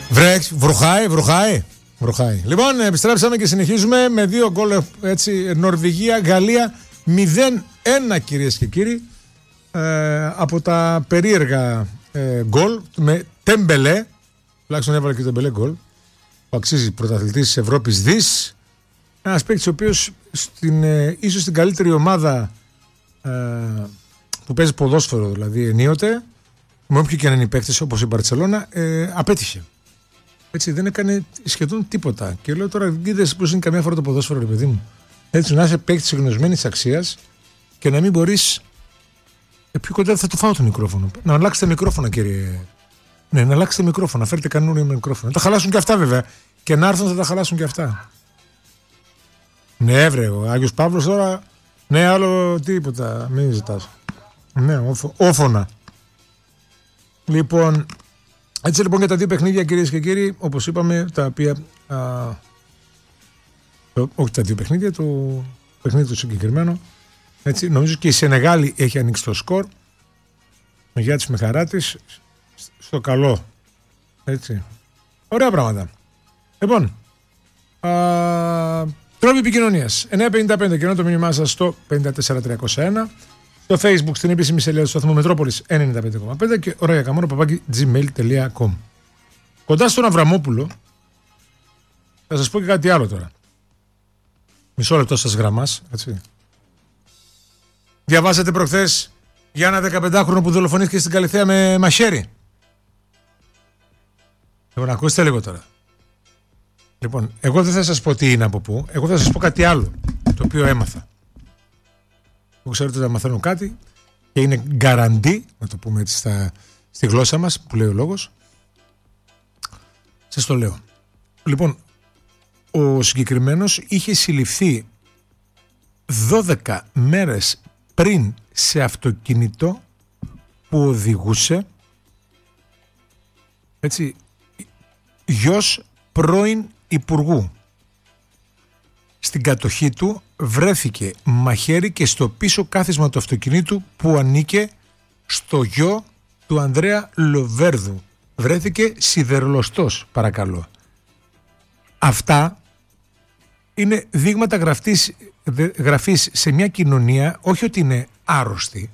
Βροχάει. Λοιπόν, επιστρέψαμε και συνεχίζουμε με 2 γκολ, έτσι, Νορβηγία-Γαλλία 0-1, κυρίες και κύριοι, από τα περίεργα γκολ με Τέμπελε, τουλάχιστον έβαλε και το Τέμπελε γκολ, που αξίζει πρωταθλητής της Ευρώπης δις, ένας παίκτης ο οποίος ίσως στην καλύτερη ομάδα που παίζει ποδόσφαιρο, δηλαδή ενίοτε, με όποιο και αν είναι οι παίκτες όπως η Μπαρτσελώνα, απέτυχε. Έτσι, δεν έκανε σχεδόν τίποτα. Και λέω τώρα, είδες πως είναι καμιά φορά το ποδόσφαιρο, ρε παιδί μου. Έτσι, να είσαι παίκτης γνωσμένης αξίας και να μην μπορείς. Πιο κοντά θα το φάω το μικρόφωνο. Να αλλάξετε μικρόφωνα, κύριε. Ναι, να αλλάξετε μικρόφωνα. Φέρετε καινούριο μικρόφωνα. Τα χαλάσουν και αυτά, βέβαια. Και να έρθουν θα τα χαλάσουν και αυτά. Ναι, βρε, ο Άγιος Παύλος τώρα. Ναι, άλλο τίποτα. Μην ζητάς. Ναι, όφωνα. Λοιπόν. Έτσι λοιπόν για τα 2 παιχνίδια, κυρίες και κύριοι, όπως είπαμε, τα οποία. Όχι τα 2 παιχνίδια, το παιχνίδι το συγκεκριμένο. Έτσι, νομίζω και η Σενεγάλη έχει ανοίξει το σκορ. Με γεια της, με χαρά της. Στο καλό. Έτσι. Ωραία πράγματα. Λοιπόν. Τρόποι επικοινωνίας. 955 και ενώ το μήνυμά σας στο 54301. Στο Facebook, στην επίσημη σελίδα του σταθμού Μετρόπολης 95,5 και orayakamoro@gmail.com. Κοντά στον Αβραμόπουλο, θα σας πω και κάτι άλλο τώρα. Μισό λεπτό σας γραμμάς, έτσι. Διαβάσατε προχθές για ένα 15χρονο που δολοφονήθηκε στην Καλιθέα με μαχαίρι? Λοιπόν, ακούστε λίγο τώρα. Λοιπόν, εγώ δεν θα σας πω τι είναι από πού, εγώ θα σας πω κάτι άλλο, το οποίο έμαθα. Εγώ ξέρετε ότι μαθαίνω κάτι και είναι γκαραντί, να το πούμε έτσι στη γλώσσα μας που λέει ο λόγος. Σας το λέω. Λοιπόν, ο συγκεκριμένος είχε συλληφθεί 12 μέρες πριν σε αυτοκίνητο που οδηγούσε, έτσι, γιος πρώην υπουργού. Στην κατοχή του βρέθηκε μαχαίρι και στο πίσω κάθισμα του αυτοκινήτου που ανήκε στο γιο του Ανδρέα Λοβέρδου. Βρέθηκε σιδερολοστός, παρακαλώ. Αυτά είναι δείγματα γραφής σε μια κοινωνία, όχι ότι είναι άρρωστη,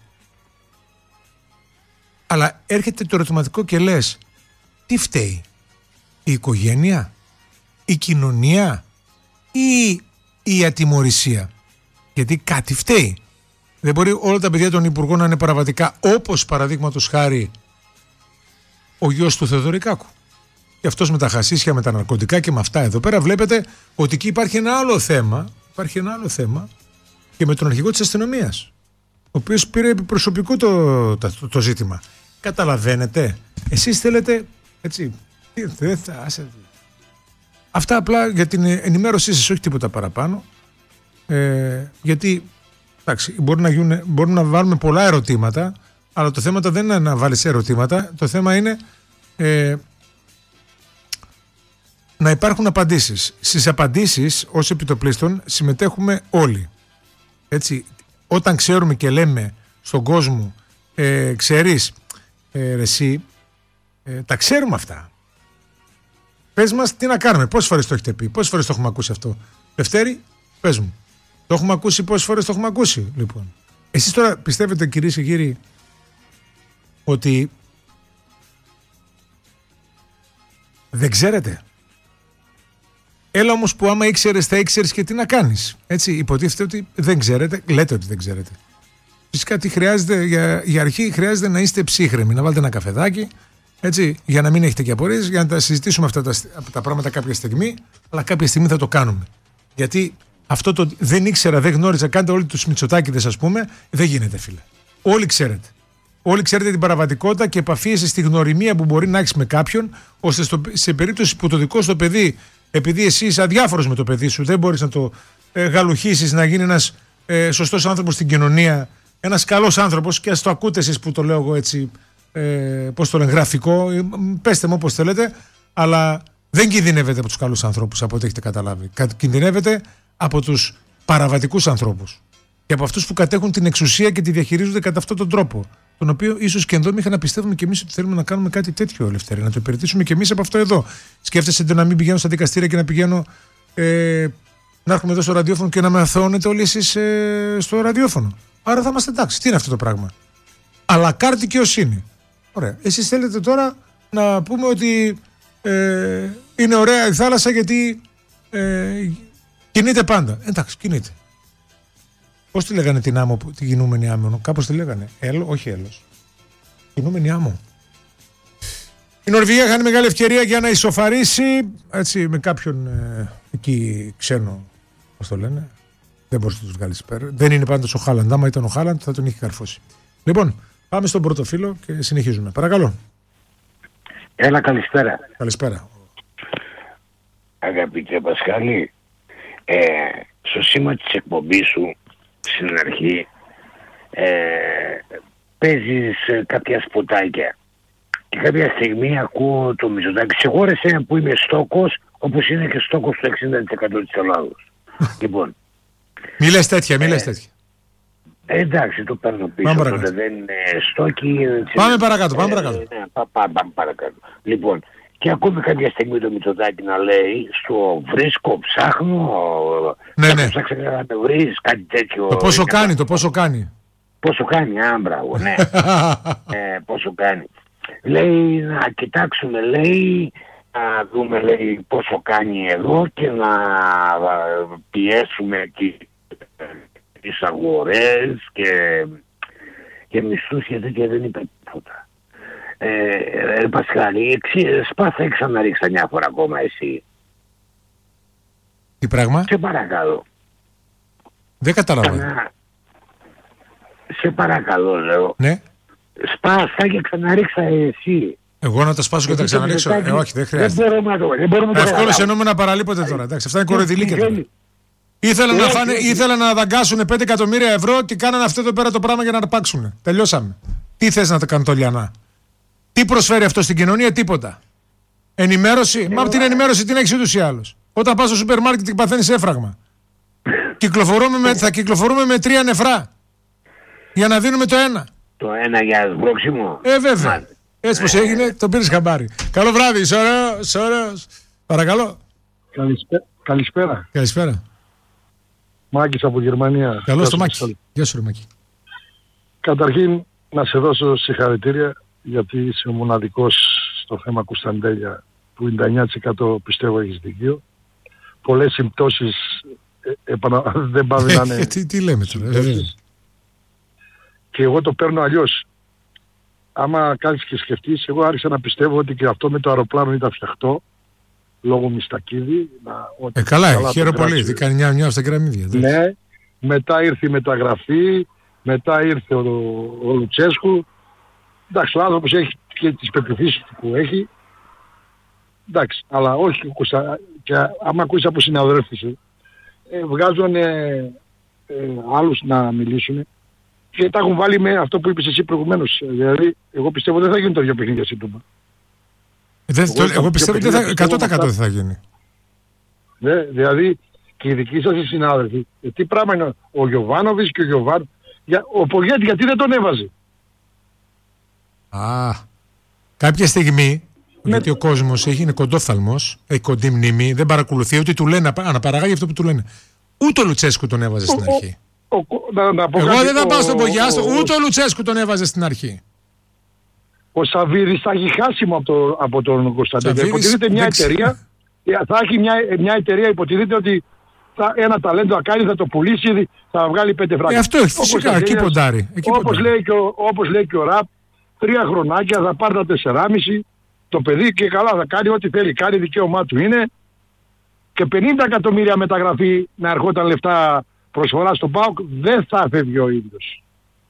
αλλά έρχεται το ερωτηματικό και λες, τι φταίει, η οικογένεια, η κοινωνία ή η ατιμωρησία? Γιατί κάτι φταίει. Δεν μπορεί όλα τα παιδιά των υπουργών να είναι παραβατικά, όπως παραδείγματος χάρη ο γιος του Θεοδωρικάκου. Και αυτός με τα χασίσια, με τα ναρκωτικά και με αυτά εδώ πέρα βλέπετε ότι εκεί υπάρχει ένα άλλο θέμα. Υπάρχει ένα άλλο θέμα και με τον αρχηγό της αστυνομίας, ο οποίος πήρε επί προσωπικού το ζήτημα. Καταλαβαίνετε? Εσείς θέλετε, έτσι, δεν θα... Αυτά απλά για την ενημέρωσή σας, όχι τίποτα παραπάνω. Γιατί εντάξει, μπορούμε να βάλουμε πολλά ερωτήματα, αλλά το θέμα δεν είναι να βάλεις ερωτήματα. Το θέμα είναι να υπάρχουν απαντήσεις. Στις απαντήσεις ως επιτοπλίστων συμμετέχουμε όλοι. Έτσι, όταν ξέρουμε και λέμε στον κόσμο, ξέρεις, εσύ, τα ξέρουμε αυτά. Πες μας τι να κάνουμε, πόσες φορές το έχετε πει, πόσες φορές το έχουμε ακούσει αυτό? Λευτέρη, πες μου, το έχουμε ακούσει, πόσες φορές το έχουμε ακούσει? Λοιπόν, εσείς τώρα πιστεύετε, κυρίες και κύριοι, ότι δεν ξέρετε? Έλα όμως που άμα ήξερες θα ήξερες και τι να κάνεις. Έτσι, υποτίθεται ότι δεν ξέρετε, λέτε ότι δεν ξέρετε. Φυσικά τι χρειάζεται, για αρχή χρειάζεται να είστε ψύχρεμοι, να βάλετε ένα καφεδάκι, έτσι, για να μην έχετε και απορίες, για να τα συζητήσουμε αυτά τα πράγματα κάποια στιγμή, αλλά κάποια στιγμή θα το κάνουμε. Γιατί αυτό το δεν ήξερα, δεν γνώριζα, κάντε όλοι τους Μητσοτάκηδες, ας πούμε, δεν γίνεται, φίλε. Όλοι ξέρετε. Όλοι ξέρετε την παραβατικότητα και επαφίεσαι στη γνωριμία που μπορεί να έχεις με κάποιον, ώστε σε περίπτωση που το δικό σου παιδί, επειδή εσύ είσαι αδιάφορος με το παιδί σου, δεν μπορείς να το γαλουχίσεις, να γίνει ένας σωστός άνθρωπος στην κοινωνία, ένας καλός άνθρωπος, και ας το ακούτε εσείς που το λέω εγώ έτσι, πώς το λένε, γραφικό, πέστε μου όπως θέλετε, αλλά δεν κινδυνεύετε από τους καλούς ανθρώπους, από ό,τι έχετε καταλάβει. Κινδυνεύετε από τους παραβατικούς ανθρώπους και από αυτούς που κατέχουν την εξουσία και τη διαχειρίζονται κατά αυτόν τον τρόπο. τον οποίο ίσως και εδώ είχα να πιστεύουμε και εμείς ότι θέλουμε να κάνουμε κάτι τέτοιο, Ελευθερία, να το υπηρετήσουμε και εμείς από αυτό εδώ. Σκέφτεσαι να μην πηγαίνω στα δικαστήρια και να πηγαίνω να έρχομαι εδώ στο ραδιόφωνο και να με αθώνετε όλοι εσείς στο ραδιόφωνο. Άρα θα είμαστε εντάξει. Τι είναι αυτό το πράγμα? Αλλά κάρτη δικαιοσύνη. Ωραία. Εσείς θέλετε τώρα να πούμε ότι είναι ωραία η θάλασσα γιατί κινείται πάντα. Εντάξει, κινείται. Πώς τη λέγανε την άμμο, την κινούμενη άμμο? Κάπως τη λέγανε. Όχι έλος. Κινούμενη άμμο. Η Νορβηγία χάνει μεγάλη ευκαιρία για να ισοφαρίσει, έτσι, με κάποιον εκεί ξένο, πώς το λένε. Δεν μπορείς να τους βγάλεις πέρα. Δεν είναι πάντως ο Χάλαντ. Άμα ήταν ο Χάλαντ θα τον είχε καρφώσει. Λοιπόν, πάμε στον πρώτο φίλο και συνεχίζουμε. Παρακαλώ. Έλα, καλησπέρα. Καλησπέρα. Αγαπητέ Πασχάλη, στο σήμα της εκπομπής σου στην αρχή παίζεις κάποια σποτάκια και κάποια στιγμή ακούω το Μητσοτάκη. Συγχώρεσαι που είμαι στόκος, όπως είναι και στόκος του 60% της Ελλάδος. Λοιπόν, μη λες τέτοια. Εντάξει, το παίρνω πίσω. Τότε δεν είναι στόκι. Πάμε παρακάτω. Πάμε παρακάτω. Λοιπόν, και ακούμε κάποια στιγμή το Μητσοτάκη να λέει στο βρίσκω, ψάχνω. Ναι. Ψάξα να με βρεις, κάτι τέτοιο. Το πόσο κάνει. Πόσο κάνει, μπράβο, ναι. Πόσο κάνει. Λέει να κοιτάξουμε, λέει, να δούμε, λέει, πόσο κάνει εδώ και να πιέσουμε τις αγορές και μισθούς και τέτοια. Δεν είπε τίποτα. Πασχάλη, σπάθα ξαναρίξα μια φορά ακόμα εσύ. Τι πράγμα? Σε παρακαλώ. Δεν καταλαβαίνω. Σε παρακαλώ, λέω. Ναι. Σπάστα και ξαναρίξα εσύ. Εγώ να τα σπάσω και τα ξαναρίξω? Όχι, δεν χρειάζεται. Δεν μπορούμε να το Εύκολο εννοούμε να παραλείπονται τώρα. Εντάξει, αυτά είναι κοροϊδηλίκια. Ήθελαν να δαγκάσουν 5 εκατομμύρια ευρώ και κάνανε αυτό εδώ πέρα το πράγμα για να αρπάξουν. Τελειώσαμε. Τι θες να τα κάνουν το Λιανά? Τι προσφέρει αυτό στην κοινωνία? Τίποτα. Ενημέρωση? Μα από την ενημέρωση την έχεις ούτως ή άλλως. Όταν πας στο σούπερ μάρκετ και παθαίνεις έφραγμα. Θα κυκλοφορούμε με 3 νεφρά. Για να δίνουμε το ένα. Το ένα για σμπρόξιμο. Βέβαια. Έτσι πως έγινε, το πήρες χαμπάρι. Καλό βράδυ, σωρός. Παρακαλώ. Καλησπέρα. Μάκης από Γερμανία. Καλώς το Μάκη. Γεια σου ρε Μάκη. Καταρχήν να σε δώσω συγχαρητήρια γιατί είσαι ο μοναδικός στο θέμα Κουσταντέλια που 99% πιστεύω έχεις δίκιο. Πολλές συμπτώσεις δεν πάβει να είναι. Τι λέμε τώρα. Και εγώ το παίρνω αλλιώς. Άμα κάνεις και σκεφτείς, εγώ άρχισα να πιστεύω ότι και αυτό με το αεροπλάνο ήταν φτιαχτό λόγω Μιστακίδη. Καλά, χαίρομαι πολύ. Τι κάνει μια στα κεραμίδια. Ναι, μετά ήρθε η μεταγραφή, μετά ήρθε ο Λουτσέσκου. Εντάξει, ο άνθρωπος έχει και τις πεποιθήσεις που έχει. Εντάξει, αλλά όχι. Και άμα ακούσεις από συναδέλφους, βγάζουν άλλους να μιλήσουν και τα έχουν βάλει με αυτό που είπες εσύ προηγουμένως. Δηλαδή, εγώ πιστεύω δεν θα γίνει το ίδιο παιχνίδια στην Τούμπα. Εγώ πιστεύω ότι 100% δεν θα γίνει. Ναι, δηλαδή και οι δικοί σας οι συνάδελφοι, τι πράγμα είναι ο Γιωβάνοβιτς και ο Γιωβάν, ο Πογέτη γιατί δεν τον έβαζε? Κάποια στιγμή, γιατί ο κόσμος είναι κοντόφθαλμος, έχει κοντή μνήμη, δεν παρακολουθεί ότι του λένε, αναπαραγάγει αυτό που του λένε. Ούτε ο Λουτσέσκου τον έβαζε στην αρχή. Εγώ δεν θα πάω στον Πογιάστο, ούτε ο Λουτσέσκου τον έβαζε στην αρχή. Ο Σαββίδης θα έχει χάσιμο από τον Κωνσταντέλια. Υποτίθεται μια εταιρεία, θα έχει μια εταιρεία, υποτίθεται ότι ένα ταλέντο θα κάνει, θα το πουλήσει, θα βγάλει 5 φράγκες. Αυτό έχει φυσικά, εκεί ποντάρει. Όπως λέει και ο Ραπ, 3 χρονάκια θα πάρει τα 4,5, το παιδί και καλά θα κάνει ό,τι θέλει, κάνει, δικαίωμά του είναι, και 50 εκατομμύρια μεταγραφή να ερχόταν λεφτά προσφορά στον ΠΑΟΚ δεν θα φεύγει ο ίδιος.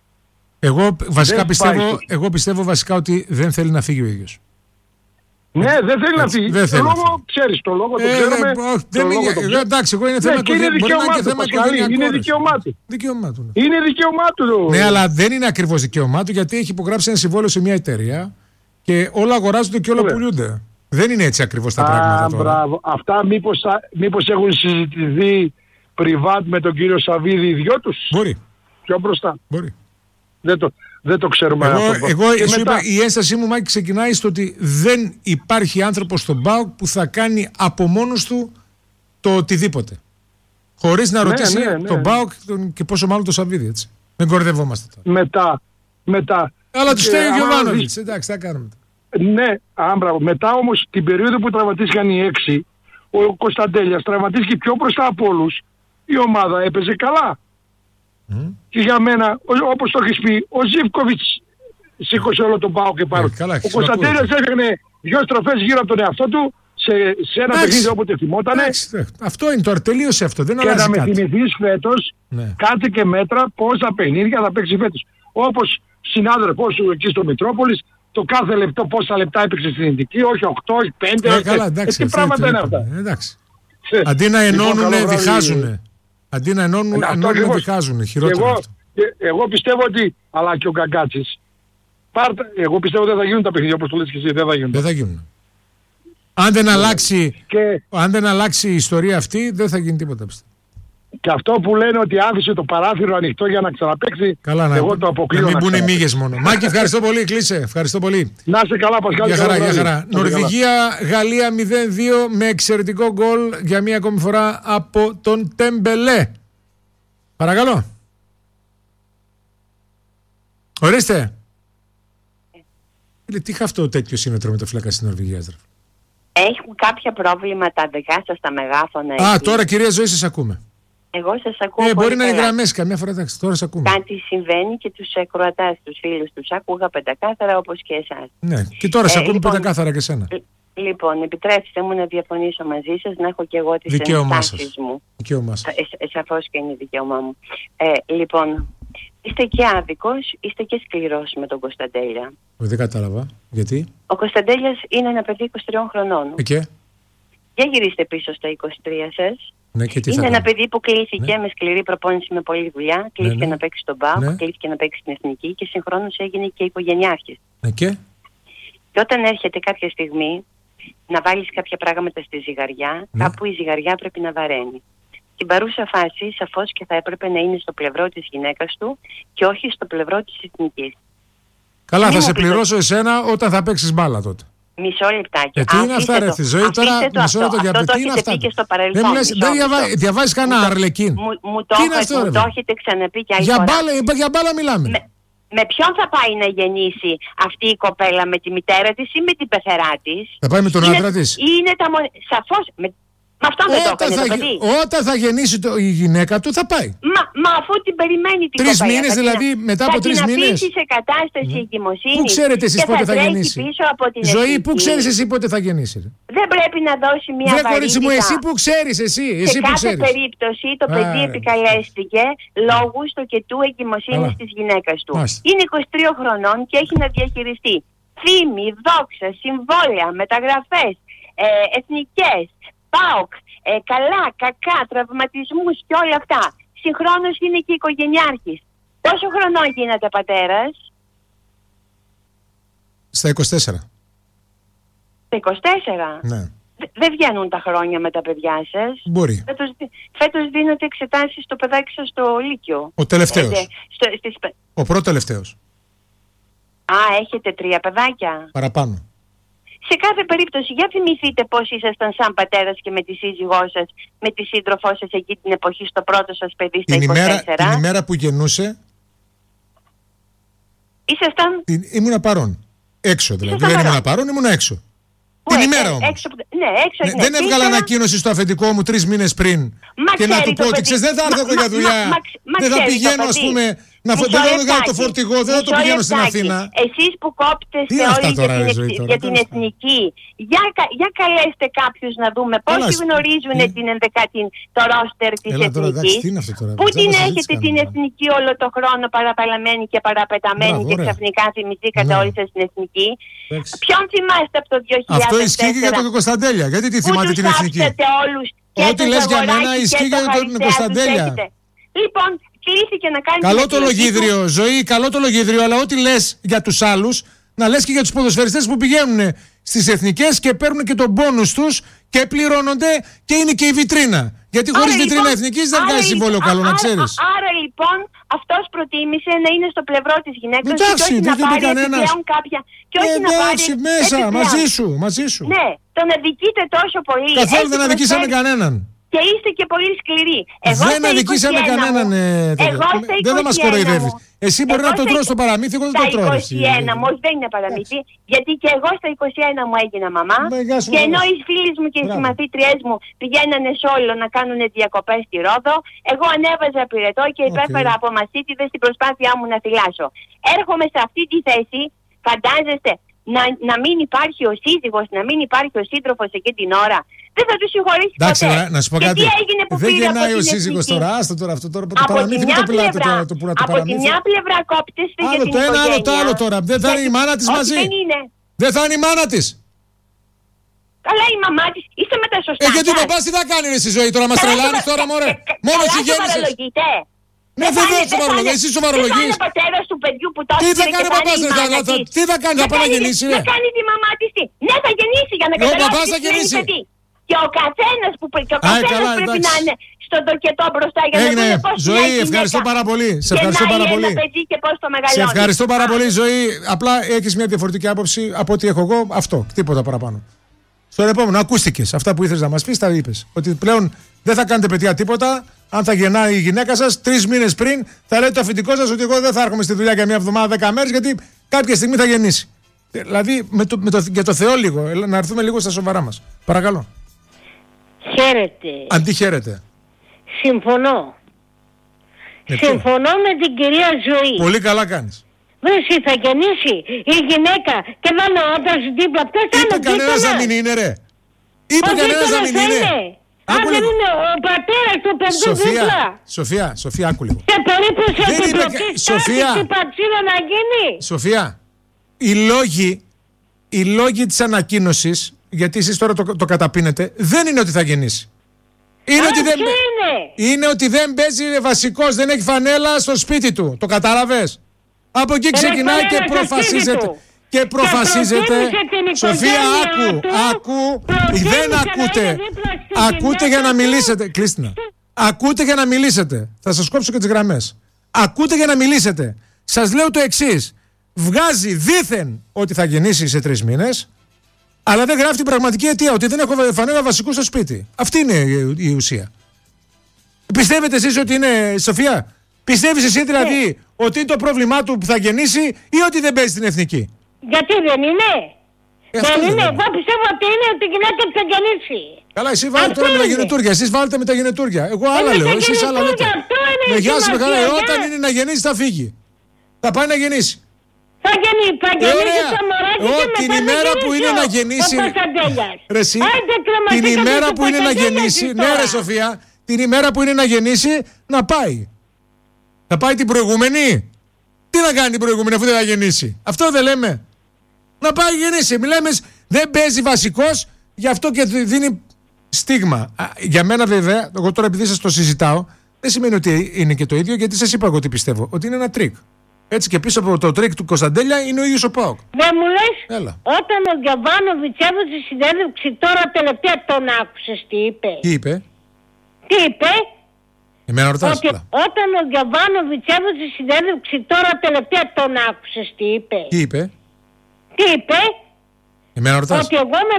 Εγώ πιστεύω βασικά ότι δεν θέλει να φύγει ο ίδιος. Ναι, δεν θέλει να φύγει. Δεν θέλει. Ξέρεις το λόγο, το ξέρουμε. Εντάξει, εγώ είναι θέμα είναι δικαίωμά του. Είναι δικαίωμά του. Ναι, αλλά δεν είναι ακριβώς δικαίωμά του γιατί έχει υπογράψει ένα συμβόλαιο σε μια εταιρεία και όλα αγοράζονται και όλα πουλούνται. Δεν είναι έτσι ακριβώς τα πράγματα τώρα. Μπράβο. Αυτά μήπως έχουν συζητηθεί πριβάτ με τον κύριο Σαββίδη οι δυο τους? Μπορεί. Πιο μπροστά. Μπορεί. δεν το ξέρουμε αυτό. Εγώ σου είπα, η ένστασή μου, Μάκη, ξεκινάει στο ότι δεν υπάρχει άνθρωπος στον ΠΑΟΚ που θα κάνει από μόνος του το οτιδήποτε. Χωρίς να ρωτήσει τον ΠΑΟΚ και πόσο μάλλον το Σαββίδι, έτσι. Δεν κορδευόμαστε τώρα. Μετά. Αλλά τους φταίει ο Γιωβάνοβιτς, εντάξει, θα κάνουμε. Ναι, άμπραβο. Μετά όμως την περίοδο που τραυματίστηκαν οι 6, ο Κωνσταντέλιας τραυματίστηκε πιο μπροστά από όλους. Η ομάδα έπαιζε καλά. Και για μένα, όπως το έχεις πει, ο Ζίβκοβιτς σήκωσε όλο τον ΠΑΟΚ και πάνω. Ο Κωνσταντέλιας έφτιαχνε 2 στροφές γύρω από τον εαυτό του σε ένα παιχνίδι όποτε θυμότανε. Αυτό είναι τώρα, τελείωσε αυτό, δεν αλλάζει κάτι. Και να με θυμηθείς φέτος, κάτσε και μέτρα πόσα παιχνίδια θα παίξει φέτος. Όπως συνάδελφός σου εκεί στο Μητρόπολης, το κάθε λεπτό πόσα λεπτά έπαιξε στην Ινδική, όχι 8, όχι 5. Καλά, εντάξει, τι πράγματα είναι αυτά. Αντί να ενώνουνε, διχάζουνε. Αντί να ενώνουν, διχάζουνε. Χειρότερο αυτό. Εγώ πιστεύω ότι, αλλά και ο Γκαγκάτσης, εγώ πιστεύω ότι δεν θα γίνουν τα παιχνίδια όπως το λες και εσύ, δεν θα γίνουν. Αν δεν αλλάξει η ιστορία αυτή, δεν θα γίνει τίποτα, πιστεύω. Και αυτό που λένε ότι άφησε το παράθυρο ανοιχτό για να ξαναπαίξει, εγώ το αποκλείω. Να μην μπουν οι μύγες μόνο. Μάκη, ευχαριστώ πολύ, κλείσε. Ευχαριστώ πολύ. Να είσαι καλά, Πασχάλη. Για χαρά. Νορβηγία, Γαλλία 0-2 με εξαιρετικό γκολ για μία ακόμη φορά από τον Τεμπελέ. Παρακαλώ. Ορίστε. Τι χαυτό τέτοιο σύνετρο με το φύλακα της Νορβηγίας, ρε. Έχουν κάποια προβλήματα δικά σας τα μεγάφωνα. Α, τώρα κυρία Ζωή, σας ακούμε. Εγώ σας ακούω. Μπορεί να είναι γραμμές καμιά φορά, εντάξει, τώρα σας ακούμε. Κάτι συμβαίνει και τους ακροατάς, τους φίλους τους άκουγα πεντακάθαρα όπως και εσάς. Ναι, και τώρα σας ακούμε πεντακάθαρα και εσένα. Λοιπόν, επιτρέψτε μου να διαφωνήσω μαζί σας, να έχω και εγώ τις ενστάσεις μου. Δικαίωμά σας. Σαφώς και είναι δικαίωμά μου. Λοιπόν, είστε και άδικος, είστε και σκληρός με τον Κωνσταντέλια. Δεν κατάλαβα. Γιατί? Ο Κωνσταντέλιας είναι ένα παιδί 23 χρονών. Και? Για γυρίστε πίσω στα 23 σας. Ναι, και τι είναι ένα παιδί που κλήθηκε με σκληρή προπόνηση, με πολλή δουλειά. Κλήθηκε να παίξει στον ΠΑΟΚ, κλήθηκε να παίξει στην Εθνική και συγχρόνως έγινε και οικογενειάρχης. Και όταν έρχεται κάποια στιγμή να βάλεις κάποια πράγματα στη ζυγαριά, κάπου η ζυγαριά πρέπει να βαραίνει. Στην παρούσα φάση, σαφώς και θα έπρεπε να είναι στο πλευρό της γυναίκας του και όχι στο πλευρό της Εθνικής. Καλά, θα σε πληρώσω εσένα όταν θα παίξεις μπάλα τότε. Μισό λεπτάκι. Τι είναι αυτά, ρε Ζωή, τώρα μισό λεπτό για τι είναι αυτά. Δεν διαβάζεις κανένα Αρλεκίν. Μου το έχετε ξαναπεί και άλλη φορά. Για μπάλα μιλάμε. Με ποιον θα πάει να γεννήσει αυτή η κοπέλα, με τη μητέρα της ή με την πεθερά της? Θα πάει με τον άντρα της. Σαφώς. Με αυτόν δεν το έκανε το παιδί. Όταν θα γεννήσει η γυναίκα του θα πάει. Μα αφού την περιμένει την κοπέλα. 3 μήνες δηλαδή, μετά από 3 μήνες. Θα την αφήσει σε κατάσταση εγκυμοσύνης. Πού ξέρετε εσείς πότε θα γεννήσει? Ζωή, πού ξέρεις εσύ πότε θα γεννήσει? Δεν πρέπει να δώσει μια βαρύτητα. Κορίτσι μου, εσύ που ξέρεις, εσύ σε κάθε περίπτωση το παιδί επικαλέστηκε λόγου τοκετού εγκυμοσύνης της γυναίκας του. Είναι 23 χρονών και έχει να διαχειριστεί φήμη, δόξα, συμβόλαια, μεταγραφές, εθνικές, ΠΑΟΚ, καλά, κακά, τραυματισμούς και όλα αυτά. Συγχρόνως είναι και οικογενειάρχης. Πόσο χρονών γίνατε πατέρας? Στα 24. Στα 24? Ναι. Δεν βγαίνουν τα χρόνια με τα παιδιά σας. Μπορεί. Φέτος δίνετε εξετάσεις στο παιδάκι σας στο Λύκειο. Ο τελευταίος. Ο πρώτο τελευταίος. Έχετε 3 παιδάκια. Παραπάνω. Σε κάθε περίπτωση, για θυμηθείτε πώς ήσασταν σαν πατέρας και με τη σύζυγό σας, με τη σύντροφό σας εκεί την εποχή στο πρώτο σας παιδί στα 24. Την ημέρα που γεννούσε. Ήσασταν. Ήμουνα παρόν. Έξω δηλαδή. Δεν ήμουνα παρόν, ήμουνα έξω. Την ημέρα όμως. Δεν έβγαλα ανακοίνωση στο αφεντικό μου 3 μήνες πριν. Και να του πω ότι ξέρεις, δεν θα έρθω εγώ για δουλειά. Δεν θα πηγαίνω, ας πούμε. Δεν θα βγάλω το φορτηγό, δεν θα το πηγαίνω στην Αθήνα. Εσείς που κόπτεστε όλοι για την εθνική, για καλέστε κάποιους να δούμε πόσοι γνωρίζουν το ρόστερ της εθνικής. Πού την έχετε την εθνική όλο το χρόνο παραπαλαμένη και παραπεταμένη και ξαφνικά θυμηθήκατε όλοι σας την εθνική? Ποιον θυμάστε από το 2004? Αυτό ισχύει και για τον Κωνσταντέλια. Γιατί τη θυμάται την εθνική? Ό,τι λες για μένα ισχύει για τον Κωνσταντέλια. Λοιπόν, κλείθηκε να κάνει. Καλό το λογίδριο, Ζωή, καλό το λογίδριο, αλλά ό,τι λες για τους άλλους, να λες και για τους ποδοσφαιριστές που πηγαίνουν στις εθνικές και παίρνουν και τον πόνους τους και πληρώνονται και είναι και η βιτρίνα. Γιατί χωρίς βιτρίνα εθνικής δεν βγάζει συμβόλαιο καλό, να ξέρεις. Άρα λοιπόν αυτός προτίμησε να είναι στο πλευρό της γυναίκας και όχι να πάρει επιπλέον κάποια. Και όχι να πάρει μέσα, μαζί σου. Ναι, τον αδικείτε τόσο πολύ. Καθόλου δεν αδικήσαμε κανέναν. Και είστε και πολύ σκληροί. Δεν αδικήσαμε κανέναν. Δεν θα μας κοροϊδεύεις. Εσύ μπορεί να το τρως στο παραμύθι, εγώ δεν το τρώω. Στα 21 μου, δεν είναι παραμύθι, γιατί και εγώ στα 21 μου έγινα μαμά. Και ενώ οι φίλοι μου και οι συμμαθήτριές μου πηγαίνανε σε όλο να κάνουν διακοπές στη Ρόδο, εγώ ανέβαζα πυρετό και υπέφερα από μασίτιδες στην προσπάθειά μου να θυλάσω. Έρχομαι σε αυτή τη θέση, φαντάζεστε, να μην υπάρχει ο σύζυγος, να μην υπάρχει ο σύντροφος εκείνη την ώρα. Δεν θα του συγχωρήσει ποτέ. Εντάξει, να σου πω κάτι. Δεν γεννάει ο σύζυγος τώρα. Άστο τώρα αυτό τώρα. Το παραμύθι το πουλάτε τώρα. Από τη μια πλευρά κόπτεστε για την οικογένεια. Άλλο το ένα, άλλο το άλλο τώρα. Δεν θα είναι η μάνα της μαζί. Δεν θα είναι η μάνα της. Καλά η μαμά της. Είστε με τα σωστά. Γιατί ο παπάς τι θα κάνει στη ζωή τώρα. Μας τρελάνεις τώρα μωρέ. Μόνο εσύ γέννησες. Ναι, δεν σοβαρολογεί. Εσύ σοβαρολογείς. Τι θα κάνει ο παπάς, τι θα κάνει, θα πάει να γεννήσει. Θα κάνει τη μαμά της τι. Ναι, θα γεννήσει για να καταλάβει τι σημαίνει παιδί. Και ο καθένας πρέπει να είναι στον τοκετό μπροστά για να δει πώς Ζωή, ευχαριστώ πάρα πολύ. Σε ευχαριστώ πάρα πολύ. Σε ευχαριστώ πάρα πολύ, Ζωή. Απλά έχεις μια διαφορετική άποψη από ό,τι έχω εγώ. Αυτό, τίποτα παραπάνω. Στον επόμενο, ακούστηκες. Αυτά που ήθελες να μας πεις, τα είπες. Ότι πλέον δεν θα κάνετε παιδιά τίποτα. Αν θα γεννάει η γυναίκα σας 3 μήνες πριν, θα λέει το αφεντικό σας ότι εγώ δεν θα έρχομαι στη δουλειά για μια εβδομάδα, 10 μέρες, γιατί κάποια στιγμή θα γεννήσει. Δηλαδή, για το Θεό λίγο, να έρθουμε λίγο στα σοβαρά μας. Παρακαλώ. Χαίρετε. Αντί χαίρετε. Συμφωνώ. Συμφωνώ με την κυρία Ζωή. Πολύ καλά κάνεις. Εσύ θα γεννήσει η γυναίκα και θα είναι ο άντρας δίπλα. Ποιος θα είναι Είπε κανένας να μην είναι ρε. Είπε κανένας να μην είναι. Αν δεν είναι ο πατέρας του παιδιού δίπλα. Σοφία, άκου λίγο. Σε περίπτωση επιπλοκής τάσης η πατσίδα να γίνει. Σοφία, οι λόγοι της ανακοίνωσης, γιατί εσείς τώρα το καταπίνετε, δεν είναι ότι θα γεννήσει. Είναι ότι δεν παίζει βασικός, δεν έχει φανέλα στο σπίτι του. Το κατάλαβες. Από εκεί ξεκινάει και προφασίζεται. Και προφασίζεται. Σοφία, άκου. Δεν ακούτε. Ακούτε για να μιλήσετε. Κλείστηνα. Ακούτε για να μιλήσετε. Θα σας κόψω και τις γραμμές. Ακούτε για να μιλήσετε. Σας λέω το εξής. Βγάζει δήθεν ότι θα γεννήσει σε 3 μήνες, αλλά δεν γράφει την πραγματική αιτία, ότι δεν έχω φανέλα βασικού στο σπίτι. Αυτή είναι η ουσία. Πιστεύετε εσείς ότι είναι, Σοφία, πιστεύεις εσύ δηλαδή ότι είναι το πρόβλημά του που θα γεννήσει ή ότι δεν παίζει την εθνική? Γιατί δεν είναι. Δεν είναι. Εγώ πιστεύω ότι είναι ότι η γυναίκα θα γεννήσει. Καλά, εσύ βάλετε τώρα με τα γενετούρια. Εσείς βάλετε με τα γενετούρια. Εγώ άλλα λέω. Εσείς άλλα λέτε. Με γεια σου, μεγάλα. Όταν είναι να γεννήσει, θα φύγει. Θα πάει να γεννήσει. Θα γεννήσει το μωράκι και την ημέρα που είναι να γεννήσει. Την ημέρα που είναι να γεννήσει. Ναι, ρε Σοφία. Την ημέρα που είναι να γεννήσει, να πάει. Θα πάει την προηγούμενη. Τι να κάνει την προηγούμενη αφού δεν θα γεννήσει? Αυτό δεν λέμε? Να πάει γεννήσει. Μιλάμε, δεν παίζει βασικός, γι' αυτό και δίνει στίγμα. Για μένα βέβαια, εγώ τώρα επειδή σας το συζητάω, δεν σημαίνει ότι είναι και το ίδιο, γιατί σας είπα εγώ τι πιστεύω. Ότι είναι ένα τρίκ. Έτσι και πίσω από το τρίκ του Κωνσταντέλια είναι ο ίδιος ο ΠΑΟΚ. Δεν μου λες, όταν ο Γιωβάνοβιτς έδωσε συνέντευξη τώρα τελευταία, τον άκουσες τι είπε? Τι είπε? Εμένα ρωτάς. Όταν ο Γιωβάνοβιτς έδωσε συνέντευξη τώρα τελευταία, τον άκουσες τι είπε? Τι είπε? Εμένα ρωτάς. Ότι εγώ με